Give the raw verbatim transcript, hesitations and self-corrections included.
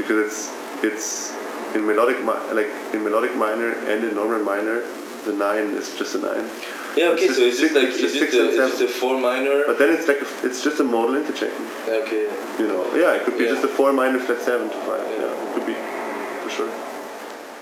because it's it's in melodic mi- like in melodic minor and in normal minor, the nine is just a nine. Yeah, okay, It's so just it's just six- like, it's is just it, six the, and is seven. it a four minor? But then it's like a, it's just a modal interchain. Okay. You know, yeah, it could be Yeah. just a four minor flat seven to five. Yeah. Yeah, it could be for sure.